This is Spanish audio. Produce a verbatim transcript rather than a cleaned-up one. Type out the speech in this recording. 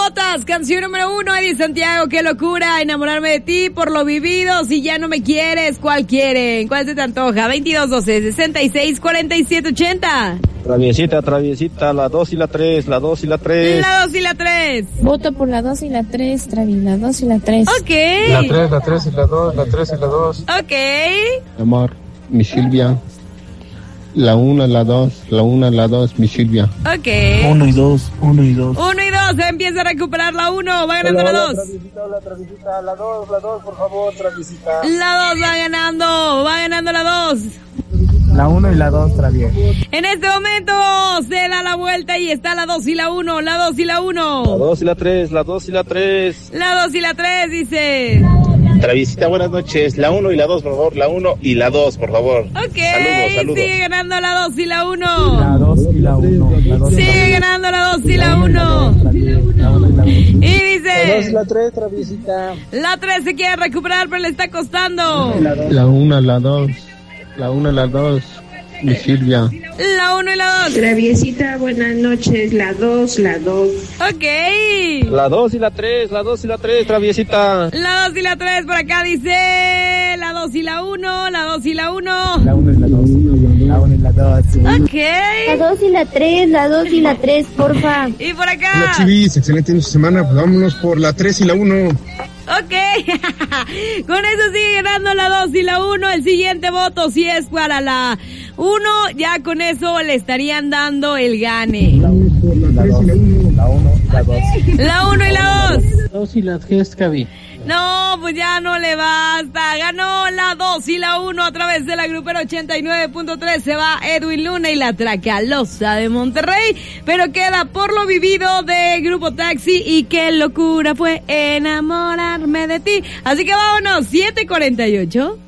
Botas, canción número uno, Eddie Santiago, qué locura, enamorarme de ti por lo vivido, si ya no me quieres, ¿cuál quieren? ¿Cuál se te antoja? veintidós doce, sesenta y seis, cuarenta y siete, ochenta. Traviesita, traviesita, la dos y la tres, la dos y la tres. La dos y la tres. Voto por la dos y la tres, Travi, la dos y la tres. Ok. La tres, la tres y la dos, la tres y la dos. Ok. Amor, mi Silvia. La una, la dos, la una, la dos, mi Silvia. Ok. Uno y dos, uno y dos. Uno y dos, se empieza a recuperar la uno, va ganando Hola, la hola, dos. Traviesita, hola, Traviesita, la dos, la dos, por favor, Traviesita. La dos va ganando, va ganando la dos. La uno y la dos, Travies. En este momento se da la vuelta y está la dos y la uno, la dos y la uno. La dos y la tres, la dos y la tres. La dos y la tres, dice. Traviesita, buenas noches. La uno y la dos, por favor. La uno y la dos, por favor. Ok, Saludos, saludos. sigue ganando la dos y la uno. La dos y la uno. La dos y la Sigue ganando la dos y la uno. Y La dos y dice, la tres, Traviesita. la tres se quiere recuperar, pero le está costando. La una, la dos, la una, la dos, mi Silvia. La uno y la dos. Traviesita, buenas noches, la dos, la dos. Ok. La dos y la tres, la dos y la tres, Traviesita. La dos y la tres por acá dice, la dos y la uno, la dos y la uno. La uno y la dos. La uno y la dos. Ok. La dos y la tres, la dos y la tres, porfa. Y por acá. Hola Chivis, excelente inicio de semana, pues vámonos por la tres y la uno. Ok, con eso sigue ganando la dos y la uno. El siguiente voto, si es para la uno, ya con eso le estarían dando el gane. La dos, la uno y la dos. La uno y la dos. Dos y la tres, Cavi. No, pues ya no le basta. Ganó la dos y la uno a través de la grupera ochenta y nueve punto tres. Se va Edwin Luna y la Tracalosa de Monterrey. Pero queda por lo vivido de Grupo Taxi y qué locura fue enamorarme de ti. Así que vámonos, siete cuarenta y ocho.